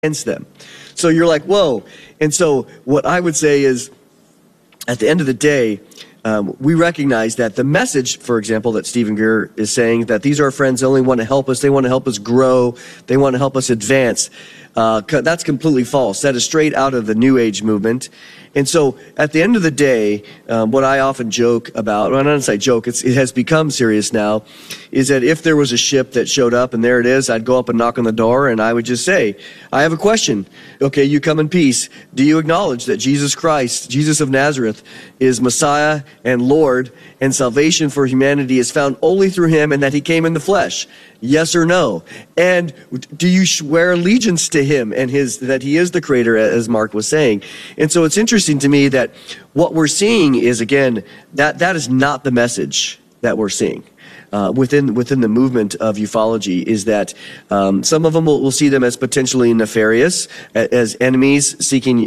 against them. So you're like, whoa. And so what I would say is, at the end of the day, we recognize that the message, for example, that Stephen Greer is saying, that these are our friends, they only want to help us, they want to help us grow, they want to help us advance. That's completely false. That is straight out of the New Age movement. And so at the end of the day, what I often joke about, well, I don't say joke, it has become serious now, is that if there was a ship that showed up and there it is, I'd go up and knock on the door and I would just say, I have a question. Okay, you come in peace. Do you acknowledge that Jesus Christ, Jesus of Nazareth, is Messiah and Lord, and salvation for humanity is found only through him, and that he came in the flesh? Yes or no? And do you swear allegiance to him and that he is the creator, as Mark was saying? And so it's interesting to me that what we're seeing is, again, that is not the message that we're seeing. Within the movement of ufology, is that some of them will see them as potentially nefarious, as enemies seeking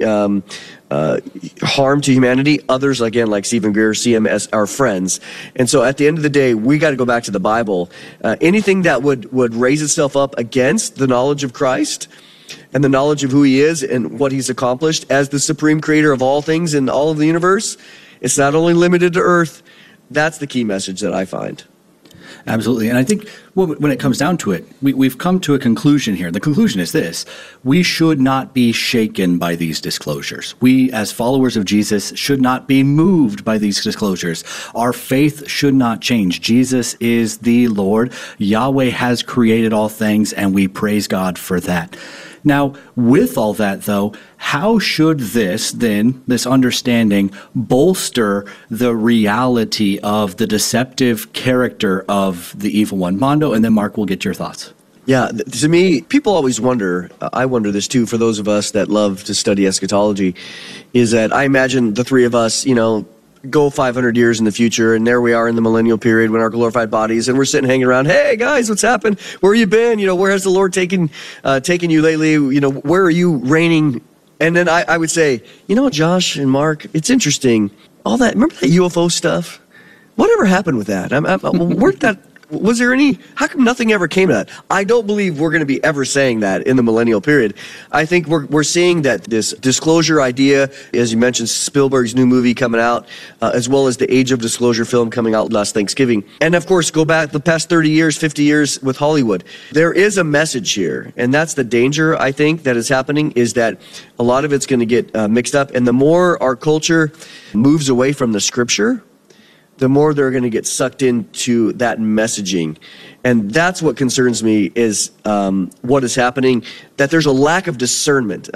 harm to humanity. Others, again, like Stephen Greer, see them as our friends. And so at the end of the day, we got to go back to the Bible. Anything that would raise itself up against the knowledge of Christ and the knowledge of who he is and what he's accomplished as the supreme creator of all things in all of the universe, it's not only limited to earth. That's the key message that I find. Absolutely. And I think when it comes down to it, we've come to a conclusion here. The conclusion is this: we should not be shaken by these disclosures. We, as followers of Jesus, should not be moved by these disclosures. Our faith should not change. Jesus is the Lord. Yahweh has created all things, and we praise God for that. Now, with all that, though, how should this understanding, bolster the reality of the deceptive character of the evil one? Mondo, and then Mark will get your thoughts. Yeah, to me, people always wonder, I wonder this too, for those of us that love to study eschatology, is that I imagine the three of us, go 500 years in the future, and there we are in the millennial period when our glorified bodies, and we're sitting hanging around. Hey guys, what's happened? Where you been? Where has the Lord taken you lately? Where are you reigning? And then I would say, Josh and Mark, it's interesting. All that, remember that UFO stuff? Whatever happened with that? Where'd that? Was there any? How come nothing ever came of that? I don't believe we're going to be ever saying that in the millennial period. I think we're seeing that this disclosure idea, as you mentioned, Spielberg's new movie coming out, as well as the Age of Disclosure film coming out last Thanksgiving. And of course, go back the past 30 years, 50 years with Hollywood. There is a message here. And that's the danger, I think, that is happening, is that a lot of it's going to get mixed up. And the more our culture moves away from the scripture, the more they're going to get sucked into that messaging. And that's what concerns me, is what is happening, that there's a lack of discernment,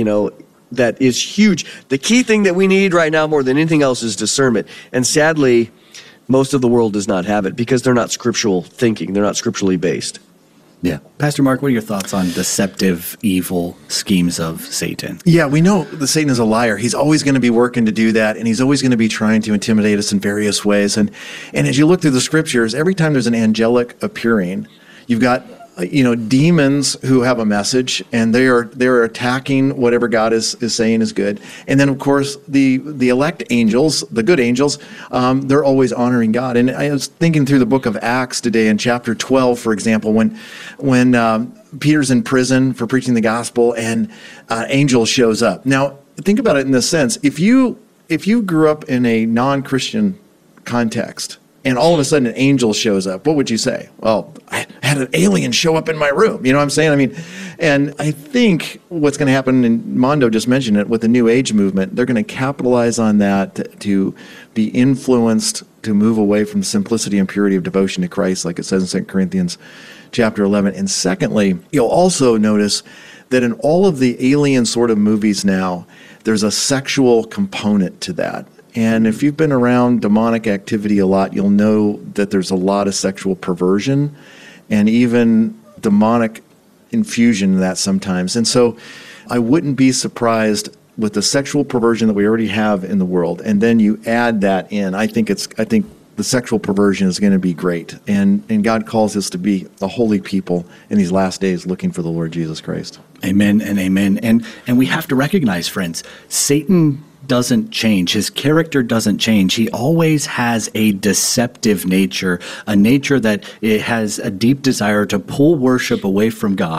that is huge. The key thing that we need right now more than anything else is discernment. And sadly, most of the world does not have it because they're not scriptural thinking. They're not scripturally based. Yeah. Pastor Mark, what are your thoughts on deceptive, evil schemes of Satan? Yeah, we know that Satan is a liar. He's always going to be working to do that, and he's always going to be trying to intimidate us in various ways. And as you look through the scriptures, every time there's an angelic appearing, you've got demons who have a message, and they're attacking whatever God is saying is good. And then, of course, the elect angels, the good angels, they're always honoring God. And I was thinking through the book of Acts today in chapter 12, for example, when Peter's in prison for preaching the gospel, and an angel shows up. Now, think about it in this sense: if you grew up in a non-Christian context, and all of a sudden an angel shows up, what would you say? Well, I had an alien show up in my room. You know what I'm saying? And I think what's going to happen, and Mondo just mentioned it, with the New Age movement, they're going to capitalize on that to be influenced to move away from the simplicity and purity of devotion to Christ, like it says in 2 Corinthians chapter 11. And secondly, you'll also notice that in all of the alien sort of movies now, there's a sexual component to that. And if you've been around demonic activity a lot, you'll know that there's a lot of sexual perversion and even demonic infusion in that sometimes. And so I wouldn't be surprised with the sexual perversion that we already have in the world, and then you add that in. I think the sexual perversion is going to be great. And God calls us to be a holy people in these last days, looking for the Lord Jesus Christ. Amen and amen. And we have to recognize, friends, Satan doesn't change. His character doesn't change. He always has a deceptive nature, a nature that it has a deep desire to pull worship away from God,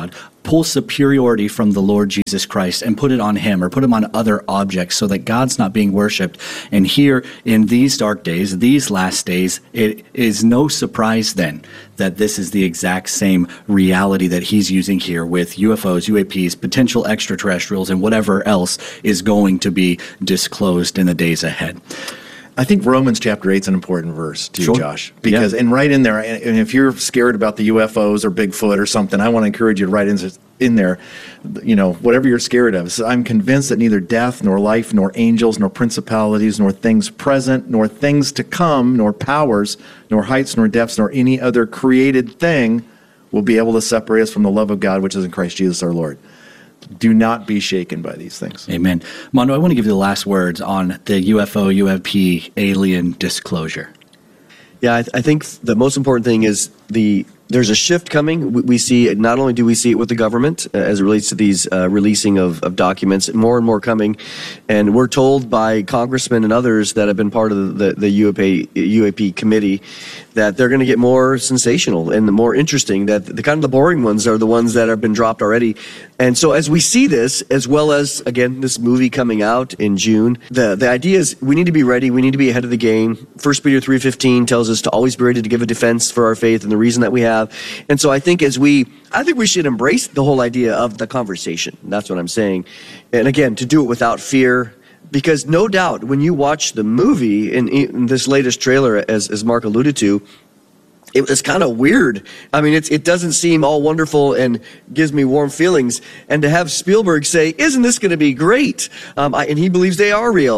pull superiority from the Lord Jesus Christ and put it on him or put him on other objects so that God's not being worshiped. And here in these dark days, these last days, it is no surprise then that this is the exact same reality that he's using here with UFOs, UAPs, potential extraterrestrials, and whatever else is going to be disclosed in the days ahead. I think Romans chapter 8 is an important verse too, Sure. Josh, because and right in there, and if you're scared about the UFOs or Bigfoot or something, I want to encourage you to write in there, whatever you're scared of. So I'm convinced that neither death, nor life, nor angels, nor principalities, nor things present, nor things to come, nor powers, nor heights, nor depths, nor any other created thing will be able to separate us from the love of God, which is in Christ Jesus our Lord. Do not be shaken by these things. Amen. Mondo, I want to give you the last words on the UFO, UAP, alien disclosure. Yeah, I think the most important thing is there's a shift coming. We see it, not only do we see it with the government as it relates to these releasing of documents, more and more coming. And we're told by congressmen and others that have been part of the UAP committee that they're going to get more sensational and more interesting, that the kind of the boring ones are the ones that have been dropped already. And so as we see this, as well as, again, this movie coming out in June, the idea is we need to be ready. We need to be ahead of the game. 1 Peter 3:15 tells us to always be ready to give a defense for our faith and the reason that we have. And so I think we should embrace the whole idea of the conversation. That's what I'm saying. And again, to do it without fear, because no doubt when you watch the movie in this latest trailer, as Mark alluded to, it was kind of weird. I mean, it doesn't seem all wonderful and gives me warm feelings. And to have Spielberg say, "Isn't this going to be great?" And he believes they are real.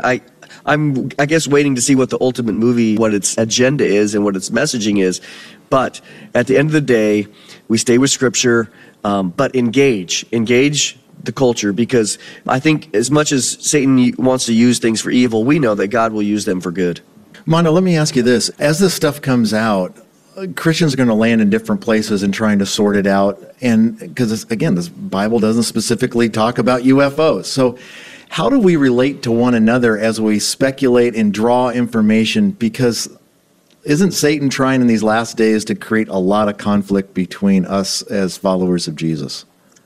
I'm guess waiting to see what the ultimate movie, what its agenda is and what its messaging is. But at the end of the day, we stay with Scripture, but engage the culture, because I think as much as Satan wants to use things for evil, we know that God will use them for good. Mondo, let me ask you this. As this stuff comes out, Christians are going to land in different places in trying to sort it out. And because, again, this Bible doesn't specifically talk about UFOs. So how do we relate to one another as we speculate and draw information? Because isn't Satan trying in these last days to create a lot of conflict between us as followers of Jesus?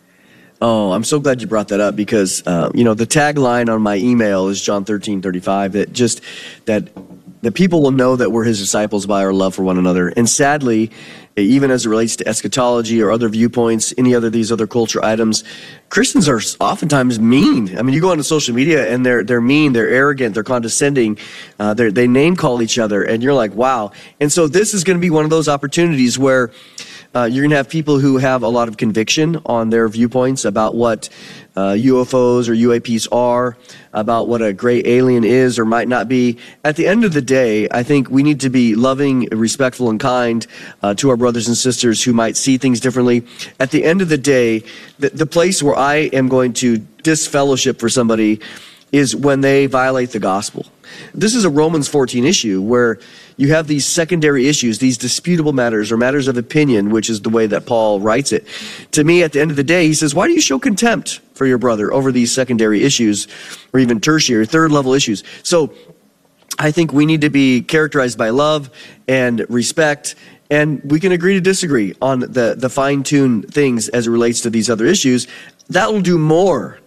Oh, I'm so glad you brought that up, because, the tagline on my email is John 13:35, that people will know that we're his disciples by our love for one another. And sadly, even as it relates to eschatology or other viewpoints, these other culture items, Christians are oftentimes mean. I mean, you go onto social media and they're mean, they're arrogant, they're condescending, they name call each other, and you're like, wow. And so this is going to be one of those opportunities where you're going to have people who have a lot of conviction on their viewpoints about what UFOs or UAPs are, about what a great alien is or might not be. At the end of the day, I think we need to be loving, respectful, and kind to our brothers and sisters who might see things differently. At the end of the day, the place where I am going to disfellowship for somebody is when they violate the gospel. This is a Romans 14 issue where you have these secondary issues, these disputable matters or matters of opinion, which is the way that Paul writes it. To me, at the end of the day, he says, why do you show contempt for your brother over these secondary issues or even tertiary, third level issues? So I think we need to be characterized by love and respect, and we can agree to disagree on the fine-tuned things as it relates to these other issues. That will do more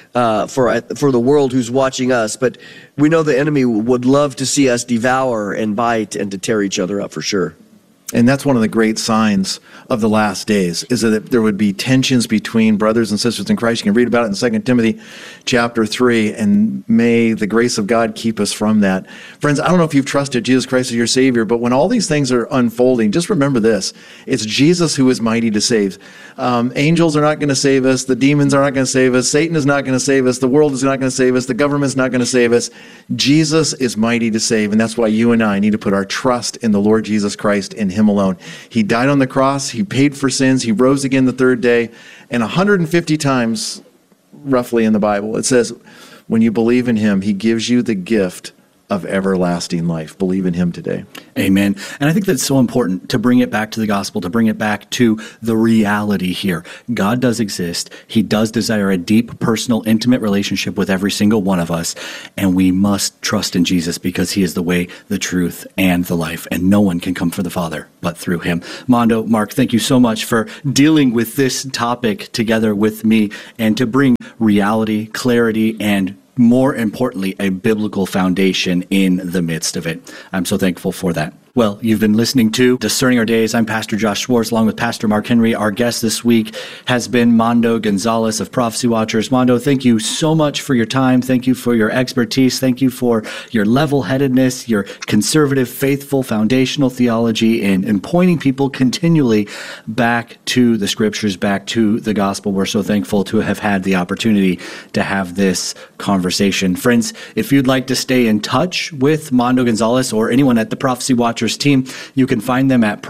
for the world who's watching us, but we know the enemy would love to see us devour and bite and to tear each other up for sure. And that's one of the great signs of the last days, is that there would be tensions between brothers and sisters in Christ. You can read about it in 2 Timothy chapter 3, and may the grace of God keep us from that. Friends, I don't know if you've trusted Jesus Christ as your Savior, but when all these things are unfolding, just remember this. It's Jesus who is mighty to save. Angels are not going to save us. The demons are not going to save us. Satan is not going to save us. The world is not going to save us. The government's not going to save us. Jesus is mighty to save, and that's why you and I need to put our trust in the Lord Jesus Christ, in Him alone. He died on the cross. He paid for sins. He rose again the third day. And 150 times, roughly in the Bible, it says, when you believe in Him, He gives you the gift of everlasting life. Believe in him today. Amen. And I think that's so important to bring it back to the gospel, to bring it back to the reality here. God does exist. He does desire a deep, personal, intimate relationship with every single one of us. And we must trust in Jesus because he is the way, the truth, and the life. And no one can come for the Father but through him. Mondo, Mark, thank you so much for dealing with this topic together with me and to bring reality, clarity, and more importantly, a biblical foundation in the midst of it. I'm so thankful for that. Well, you've been listening to Discerning Our Days. I'm Pastor Josh Schwartz, along with Pastor Mark Henry. Our guest this week has been Mondo Gonzalez of Prophecy Watchers. Mondo, thank you so much for your time. Thank you for your expertise. Thank you for your level-headedness, your conservative, faithful, foundational theology, and pointing people continually back to the scriptures, back to the gospel. We're so thankful to have had the opportunity to have this conversation. Friends, if you'd like to stay in touch with Mondo Gonzalez or anyone at the Prophecy Watchers team, you can find them at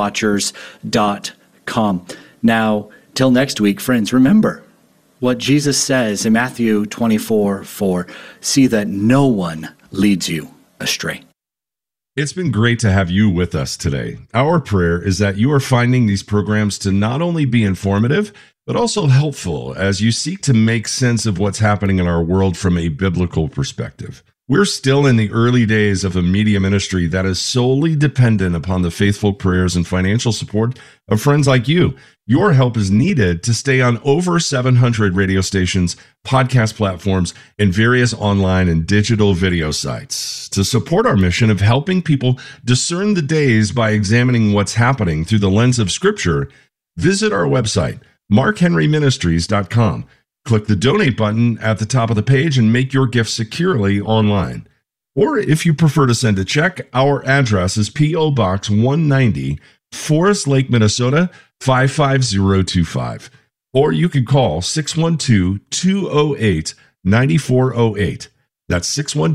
prophecywatchers.com. Now, till next week, friends, remember what Jesus says in Matthew 24:4, see that no one leads you astray. It's been great to have you with us today. Our prayer is that you are finding these programs to not only be informative, but also helpful as you seek to make sense of what's happening in our world from a biblical perspective. We're still in the early days of a media ministry that is solely dependent upon the faithful prayers and financial support of friends like you. Your help is needed to stay on over 700 radio stations, podcast platforms, and various online and digital video sites. To support our mission of helping people discern the days by examining what's happening through the lens of Scripture, visit our website, markhenryministries.com. Click the donate button at the top of the page and make your gift securely online. Or if you prefer to send a check, our address is P.O. Box 190, Forest Lake, Minnesota 55025. Or you can call 612-208-9408. That's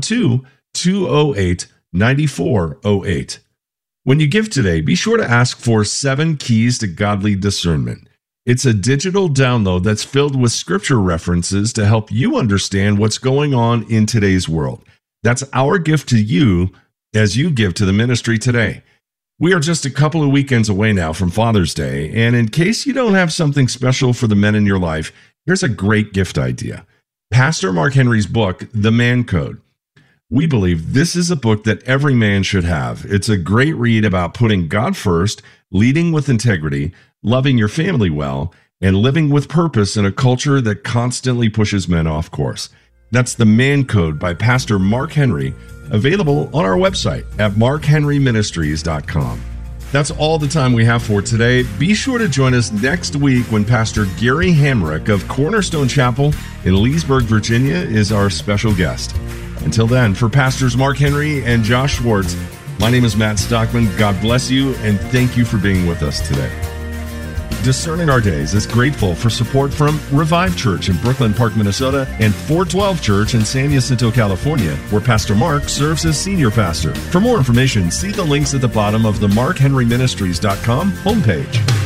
612-208-9408. When you give today, be sure to ask for 7 Keys to Godly Discernment. It's a digital download that's filled with scripture references to help you understand what's going on in today's world. That's our gift to you as you give to the ministry today. We are just a couple of weekends away now from Father's Day, and in case you don't have something special for the men in your life, here's a great gift idea. Pastor Mark Henry's book, The Man Code. We believe this is a book that every man should have. It's a great read about putting God first, leading with integrity, loving your family well, and living with purpose in a culture that constantly pushes men off course. That's The Man Code by Pastor Mark Henry, available on our website at markhenryministries.com. That's all the time we have for today. Be sure to join us next week when Pastor Gary Hamrick of Cornerstone Chapel in Leesburg, Virginia is our special guest. Until then, for Pastors Mark Henry and Josh Schwartz, my name is Matt Stockman. God bless you, and thank you for being with us today. Discerning Our Days is grateful for support from Revive Church in Brooklyn Park, Minnesota, and 412 Church in San Jacinto, California, where Pastor Mark serves as senior pastor. For more information, see the links at the bottom of the markhenryministries.com homepage.